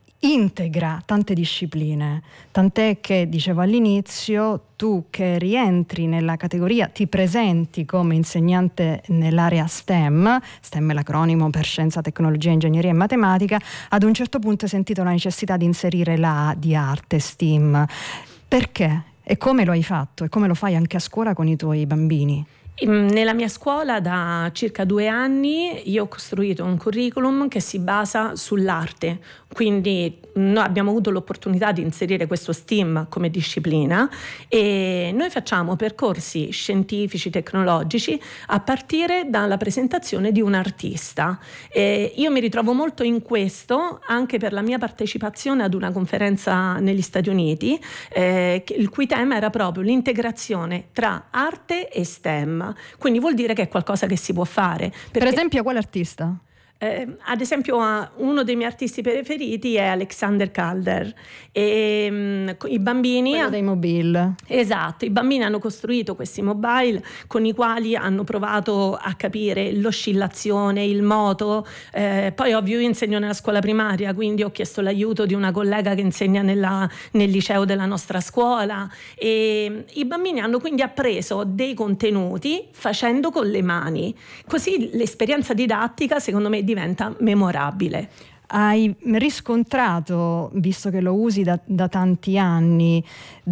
integra tante discipline, tant'è che, dicevo all'inizio, tu che rientri nella categoria, ti presenti come insegnante nell'area STEM, STEM è l'acronimo per scienza, tecnologia, ingegneria e matematica, ad un certo punto hai sentito la necessità di inserire la A di arte, STEAM. Perché? E come lo hai fatto? E come lo fai anche a scuola con i tuoi bambini? Nella mia scuola da circa due anni io ho costruito un curriculum che si basa sull'arte, quindi noi abbiamo avuto l'opportunità di inserire questo STEAM come disciplina e noi facciamo percorsi scientifici, tecnologici a partire dalla presentazione di un artista. E io mi ritrovo molto in questo anche per la mia partecipazione ad una conferenza negli Stati Uniti, eh, il cui tema era proprio l'integrazione tra arte e STEM. Quindi vuol dire che è qualcosa che si può fare. Perché, per esempio, quale artista? Eh, ad esempio uno dei miei artisti preferiti è Alexander Calder e um, i bambini quello dei mobile. Esatto, i bambini hanno costruito questi mobile con i quali hanno provato a capire l'oscillazione, il moto, eh, poi ovvio io insegno nella scuola primaria, quindi ho chiesto l'aiuto di una collega che insegna nella, nel liceo della nostra scuola e i bambini hanno quindi appreso dei contenuti facendo con le mani, così l'esperienza didattica secondo me diventa memorabile. hai riscontrato, visto che lo usi da, da tanti anni,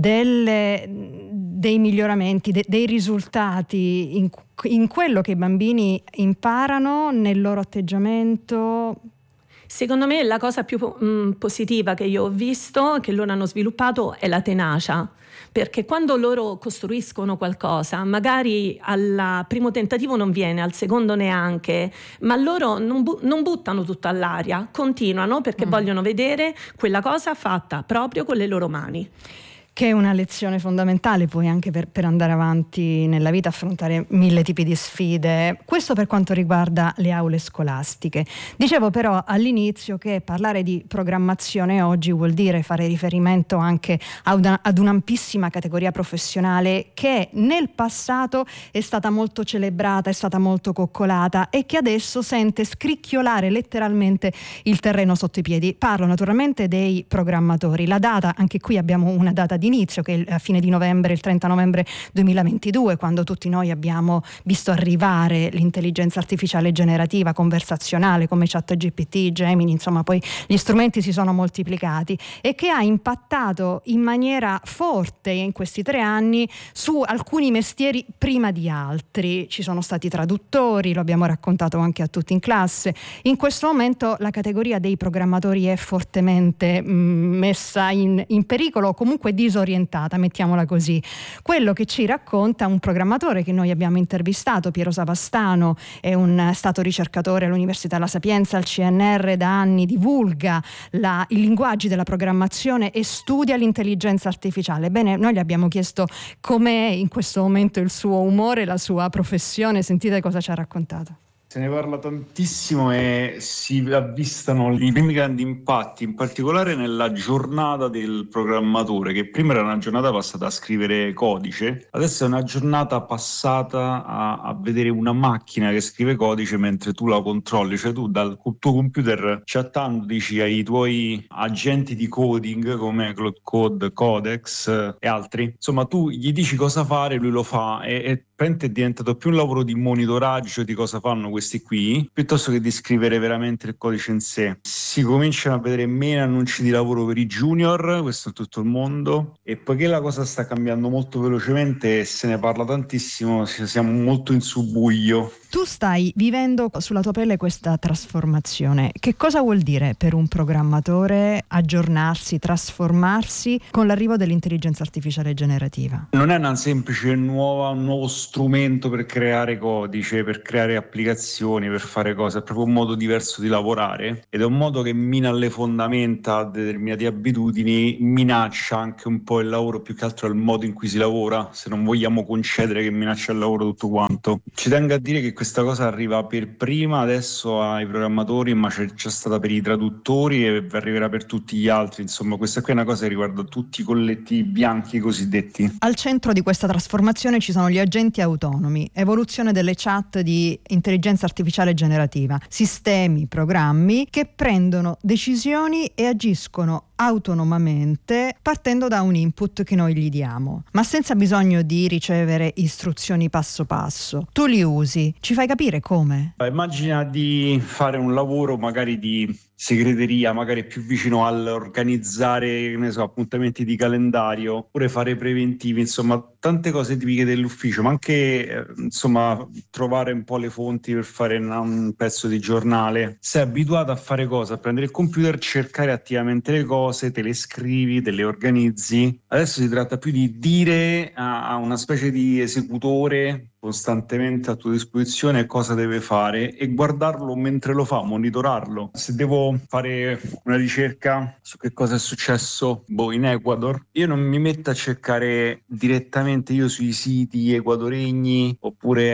delle, dei miglioramenti, de, dei risultati in, in quello che i bambini imparano, nel loro atteggiamento? Secondo me la cosa più mh, positiva che io ho visto, che loro hanno sviluppato, è la tenacia. Perché quando loro costruiscono qualcosa, magari al primo tentativo non viene, al secondo neanche, ma loro non, bu- non buttano tutto all'aria, continuano perché mm. vogliono vedere quella cosa fatta proprio con le loro mani. Che è una lezione fondamentale poi anche per, per andare avanti nella vita, affrontare mille tipi di sfide. Questo per quanto riguarda le aule scolastiche. Dicevo però all'inizio che parlare di programmazione oggi vuol dire fare riferimento anche a una, ad un'ampissima categoria professionale che nel passato è stata molto celebrata, è stata molto coccolata e che adesso sente scricchiolare letteralmente il terreno sotto i piedi. Parlo naturalmente dei programmatori. La data, anche qui abbiamo una data di inizio che è a fine di novembre, il trenta novembre duemilaventidue, quando tutti noi abbiamo visto arrivare l'intelligenza artificiale generativa conversazionale come ChatGPT, Gemini, insomma poi gli strumenti si sono moltiplicati e che ha impattato in maniera forte in questi tre anni su alcuni mestieri prima di altri. Ci sono stati traduttori, lo abbiamo raccontato anche a tutti in classe. In questo momento la categoria dei programmatori è fortemente mh, messa in, in pericolo o comunque disorientata, mettiamola così. Quello che ci racconta un programmatore che noi abbiamo intervistato, Piero Savastano, è un stato ricercatore all'Università La Sapienza, al C N R da anni, divulga la, i linguaggi della programmazione e studia l'intelligenza artificiale. Bene, noi gli abbiamo chiesto com'è in questo momento il suo umore, la sua professione. Sentite cosa ci ha raccontato. Se ne parla tantissimo e si avvistano i primi grandi impatti, in particolare nella giornata del programmatore, che prima era una giornata passata a scrivere codice, adesso è una giornata passata a, a vedere una macchina che scrive codice mentre tu la controlli, cioè tu dal tuo computer chattando dici ai tuoi agenti di coding come Cloud Code, Codex e altri, insomma tu gli dici cosa fare, lui lo fa e, e è diventato più un lavoro di monitoraggio di cosa fanno questi qui, piuttosto che di scrivere veramente il codice in sé. Si cominciano a vedere meno annunci di lavoro per i junior, questo in tutto il mondo, e poiché la cosa sta cambiando molto velocemente e se ne parla tantissimo, siamo molto in subbuglio. Tu stai vivendo sulla tua pelle questa trasformazione. Che cosa vuol dire per un programmatore aggiornarsi, trasformarsi con l'arrivo dell'intelligenza artificiale generativa? Non è una semplice nuova, un nuovo strumento per creare codice, per creare applicazioni, per fare cose, è proprio un modo diverso di lavorare ed è un modo che mina le fondamenta di determinate abitudini, minaccia anche un po' il lavoro, più che altro il modo in cui si lavora, se non vogliamo concedere che minaccia il lavoro tutto quanto. Ci tengo a dire che questa cosa arriva per prima adesso ai programmatori, ma c'è già stata per i traduttori e arriverà per tutti gli altri. Insomma, questa qui è una cosa che riguarda tutti i colletti bianchi cosiddetti. Al centro di questa trasformazione ci sono gli agenti autonomi, evoluzione delle chat di intelligenza artificiale generativa, sistemi, programmi che prendono decisioni e agiscono autonomamente partendo da un input che noi gli diamo, ma senza bisogno di ricevere istruzioni passo passo. Tu li usi, ci fai capire come? Immagina di fare un lavoro magari di segreteria, magari più vicino all'organizzare, ne so, appuntamenti di calendario, oppure fare preventivi, insomma tante cose tipiche dell'ufficio, ma anche eh, insomma trovare un po' le fonti per fare una, un pezzo di giornale. Sei abituato a fare cosa? A prendere il computer, cercare attivamente le cose, te le scrivi, te le organizzi. Adesso si tratta più di dire a, a una specie di esecutore costantemente a tua disposizione cosa deve fare e guardarlo mentre lo fa, monitorarlo. Se devo fare una ricerca su che cosa è successo boh, in Ecuador, io non mi metto a cercare direttamente io sui siti equadoregni oppure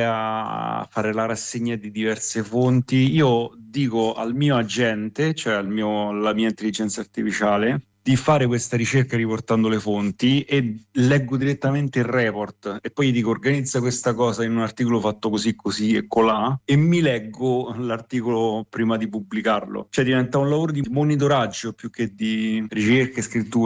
a fare la rassegna di diverse fonti. Io dico al mio agente, cioè al mio, alla mia intelligenza artificiale, di fare questa ricerca riportando le fonti e leggo direttamente il report e poi gli dico organizza questa cosa in un articolo fatto così così e colà e mi leggo l'articolo prima di pubblicarlo. Cioè diventa un lavoro di monitoraggio più che di ricerca e scrittura.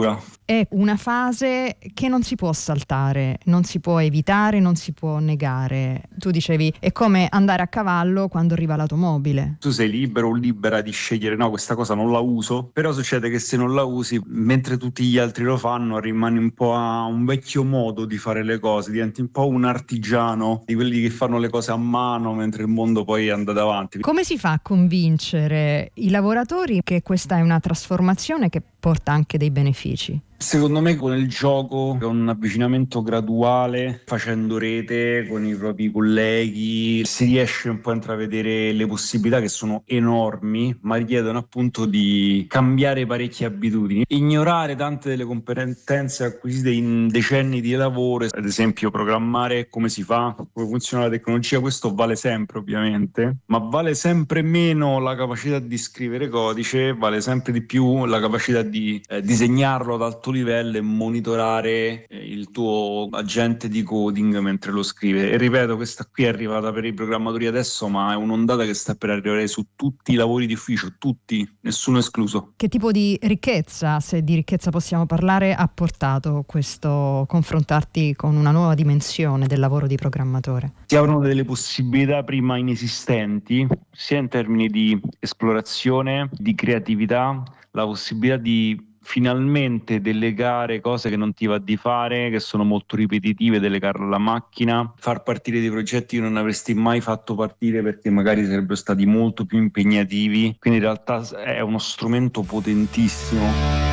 è una fase che non si può saltare, non si può evitare, non si può negare. Tu dicevi, è come andare a cavallo quando arriva l'automobile. Tu sei libero o libera di scegliere, no, questa cosa non la uso, però succede che se non la usi, mentre tutti gli altri lo fanno, rimani un po' a un vecchio modo di fare le cose, diventi un po' un artigiano di quelli che fanno le cose a mano mentre il mondo poi anda davanti. Come si fa a convincere i lavoratori che questa è una trasformazione che porta anche dei benefici? Secondo me con il gioco, con un avvicinamento graduale, facendo rete con i propri colleghi, si riesce un po' a intravedere le possibilità che sono enormi, ma richiedono appunto di cambiare parecchie abitudini, ignorare tante delle competenze acquisite in decenni di lavoro, ad esempio programmare come si fa, come funziona la tecnologia. Questo vale sempre ovviamente, ma vale sempre meno la capacità di scrivere codice, vale sempre di più la capacità di eh, disegnarlo ad alto livello e monitorare eh, il tuo agente di coding mentre lo scrive. E ripeto, questa qui è arrivata per i programmatori adesso, ma è un'ondata che sta per arrivare su tutti i lavori di ufficio, tutti, nessuno escluso. Che tipo di ricchezza, se di ricchezza possiamo parlare, ha portato questo confrontarti con una nuova dimensione del lavoro di programmatore? Si aprono delle possibilità prima inesistenti, sia in termini di esplorazione, di creatività, la possibilità di finalmente delegare cose che non ti va di fare, che sono molto ripetitive, delegarle alla macchina, far partire dei progetti che non avresti mai fatto partire perché magari sarebbero stati molto più impegnativi. Quindi in realtà è uno strumento potentissimo.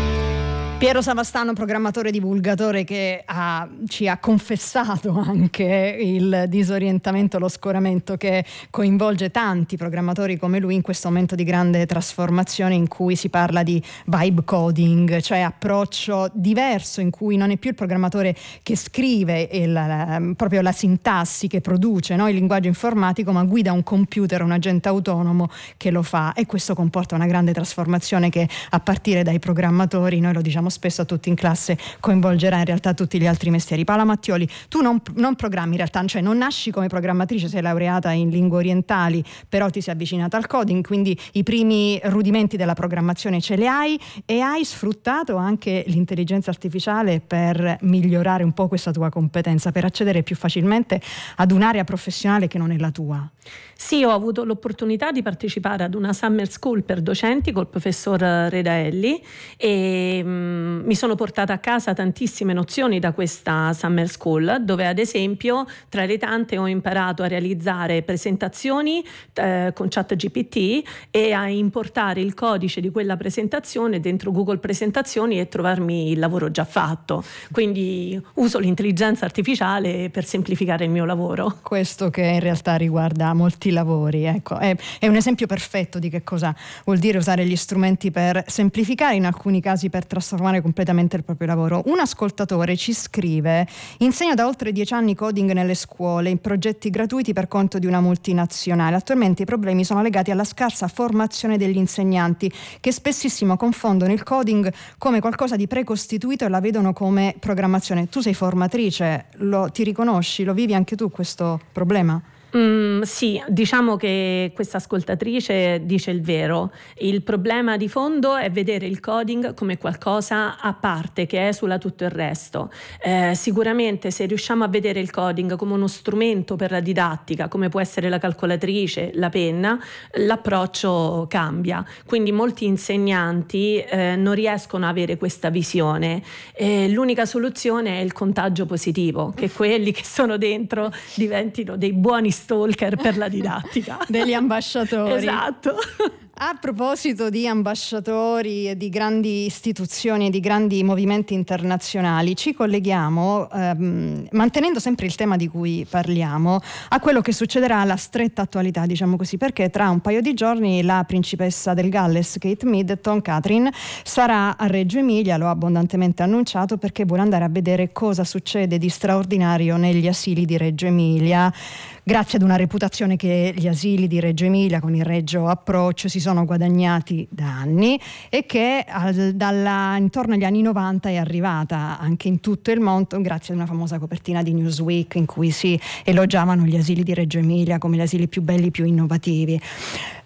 Piero Savastano, programmatore divulgatore, che ha, ci ha confessato anche il disorientamento, lo scoramento che coinvolge tanti programmatori come lui in questo momento di grande trasformazione in cui si parla di vibe coding, cioè approccio diverso in cui non è più il programmatore che scrive il, la, proprio la sintassi, che produce, no, il linguaggio informatico, ma guida un computer, un agente autonomo che lo fa, e questo comporta una grande trasformazione che a partire dai programmatori, noi lo diciamo spesso a tutti in classe, coinvolgerà in realtà tutti gli altri mestieri. Paola Mattioli, tu non, non programmi in realtà, cioè non nasci come programmatrice, sei laureata in lingue orientali, però ti sei avvicinata al coding, quindi i primi rudimenti della programmazione ce li hai, e hai sfruttato anche l'intelligenza artificiale per migliorare un po' questa tua competenza, per accedere più facilmente ad un'area professionale che non è la tua. Sì, ho avuto l'opportunità di partecipare ad una summer school per docenti col professor Redaelli e mh, mi sono portata a casa tantissime nozioni da questa summer school, dove ad esempio tra le tante ho imparato a realizzare presentazioni eh, con ChatGPT e a importare il codice di quella presentazione dentro Google Presentazioni e trovarmi il lavoro già fatto. Quindi uso l'intelligenza artificiale per semplificare il mio lavoro. Questo che in realtà riguarda molti lavori, ecco, è, è un esempio perfetto di che cosa vuol dire usare gli strumenti per semplificare, in alcuni casi per trasformare completamente il proprio lavoro. Un ascoltatore ci scrive: insegno da oltre dieci anni coding nelle scuole in progetti gratuiti per conto di una multinazionale. Attualmente i problemi sono legati alla scarsa formazione degli insegnanti, che spessissimo confondono il coding come qualcosa di precostituito e la vedono come programmazione. Tu sei formatrice, lo, ti riconosci, lo vivi anche tu questo problema? Mm, sì, diciamo che questa ascoltatrice dice il vero. Il problema di fondo è vedere il coding come qualcosa a parte che esula tutto il resto. Eh, sicuramente se riusciamo a vedere il coding come uno strumento per la didattica, come può essere la calcolatrice, la penna, l'approccio cambia. Quindi molti insegnanti eh, non riescono a avere questa visione. Eh, l'unica soluzione è il contagio positivo, che quelli che sono dentro diventino dei buoni stalker per la didattica. Degli ambasciatori. Esatto. A proposito di ambasciatori e di grandi istituzioni e di grandi movimenti internazionali, ci colleghiamo, ehm, mantenendo sempre il tema di cui parliamo, a quello che succederà alla stretta attualità, diciamo così, perché tra un paio di giorni la principessa del Galles, Kate Middleton, Catherine, sarà a Reggio Emilia, lo ha abbondantemente annunciato, perché vuole andare a vedere cosa succede di straordinario negli asili di Reggio Emilia, grazie ad una reputazione che gli asili di Reggio Emilia, con il Reggio approccio, si sono guadagnati da anni, e che al, dalla, intorno agli anni novanta è arrivata anche in tutto il mondo grazie ad una famosa copertina di Newsweek in cui si elogiavano gli asili di Reggio Emilia come gli asili più belli, più innovativi.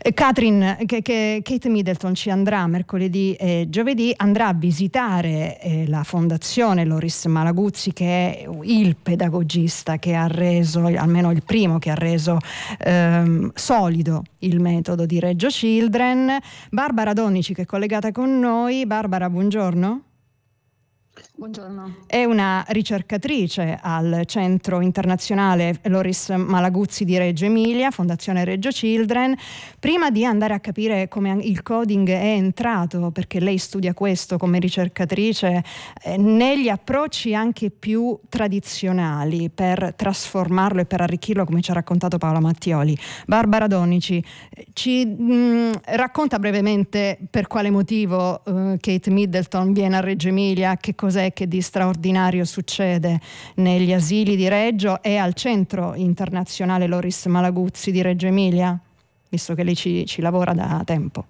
Catherine, che, che Kate Middleton ci andrà mercoledì e giovedì, andrà a visitare eh, la fondazione Loris Malaguzzi, che è il pedagogista che ha reso, almeno il primo che ha reso ehm, solido il metodo di Reggio Children. Barbara Donnici che è collegata con noi. Barbara, buongiorno. Buongiorno. È una ricercatrice al Centro Internazionale Loris Malaguzzi di Reggio Emilia, Fondazione Reggio Children. Prima di andare a capire come il coding è entrato, perché lei studia questo come ricercatrice, eh, negli approcci anche più tradizionali per trasformarlo e per arricchirlo, come ci ha raccontato Paola Mattioli. Barbara Donnici ci mh, racconta brevemente per quale motivo eh, Kate Middleton viene a Reggio Emilia, che cos'è che di straordinario succede negli asili di Reggio e al Centro Internazionale Loris Malaguzzi di Reggio Emilia, visto che lei ci, ci lavora da tempo.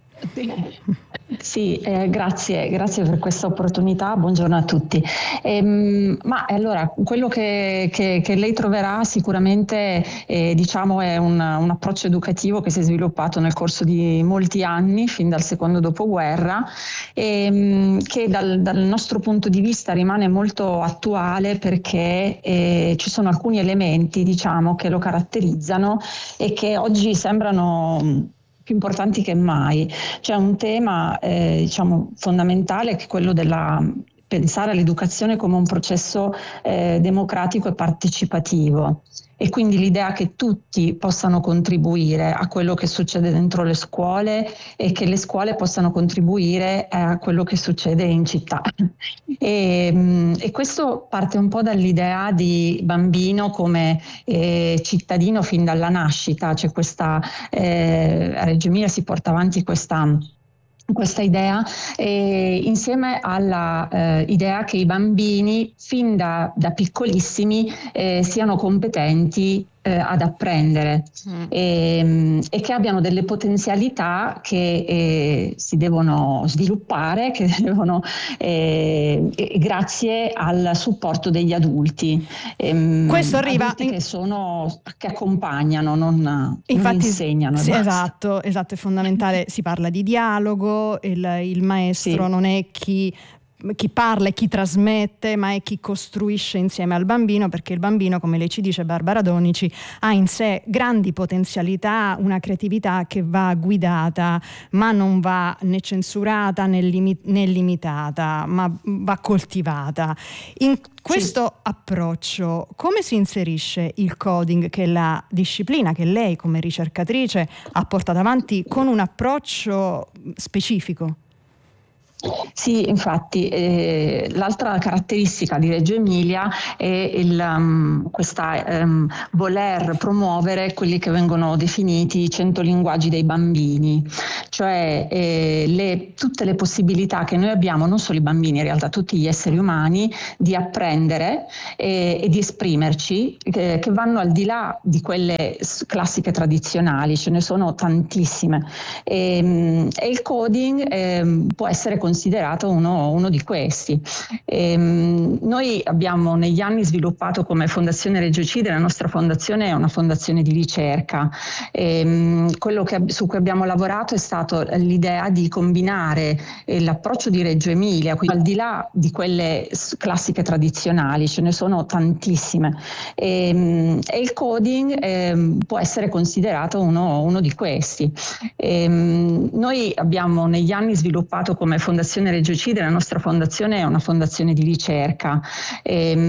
Sì, eh, grazie, grazie per questa opportunità, buongiorno a tutti. Ehm, ma allora, quello che, che, che lei troverà sicuramente eh, diciamo è un, un approccio educativo che si è sviluppato nel corso di molti anni, fin dal secondo dopoguerra, ehm, che dal, dal nostro punto di vista rimane molto attuale, perché eh, ci sono alcuni elementi, diciamo, che lo caratterizzano e che oggi sembrano più importanti che mai. C'è un tema eh, diciamo fondamentale, che è quello della pensare all'educazione come un processo eh, democratico e partecipativo, e quindi l'idea che tutti possano contribuire a quello che succede dentro le scuole e che le scuole possano contribuire a quello che succede in città. E, e questo parte un po' dall'idea di bambino come eh, cittadino fin dalla nascita. C'è questa, eh, a Reggio Emilia si porta avanti questa questa idea eh, insieme alla eh, idea che i bambini fin da, da piccolissimi eh, siano competenti eh, ad apprendere mm. e, e che abbiano delle potenzialità che eh, si devono sviluppare, che devono eh, grazie al supporto degli adulti. Ehm, Questo arriva adulti in... che sono che accompagnano, non, Infatti, non insegnano. Sì, esatto, esatto, è fondamentale. Si parla di dialogo, il, il maestro sì. non è chi chi parla e chi trasmette, ma è chi costruisce insieme al bambino, perché il bambino, come lei ci dice Barbara Donnici, ha in sé grandi potenzialità, una creatività che va guidata, ma non va né censurata né, limi- né limitata, ma va coltivata. In questo sì. approccio, come si inserisce il coding, che è la disciplina che lei come ricercatrice ha portato avanti con un approccio specifico? Sì, infatti eh, l'altra caratteristica di Reggio Emilia è il, um, questa um, voler promuovere quelli che vengono definiti i cento linguaggi dei bambini, cioè eh, le, tutte le possibilità che noi abbiamo, non solo i bambini, in realtà tutti gli esseri umani, di apprendere e, e di esprimerci, che, che vanno al di là di quelle classiche tradizionali. Ce ne sono tantissime e, e il coding eh, può essere considerato uno, uno di questi. Ehm, noi abbiamo negli anni sviluppato come Fondazione Reggio Children, la nostra fondazione è una fondazione di ricerca. Ehm, quello che, su cui abbiamo lavorato è stato l'idea di combinare eh, l'approccio di Reggio Emilia, quindi al di là di quelle classiche tradizionali, ce ne sono tantissime, ehm, e il coding ehm, può essere considerato uno, uno di questi. Ehm, noi abbiamo negli anni sviluppato come Fondazione Reggio Children, la nostra fondazione è una fondazione di ricerca. Ehm,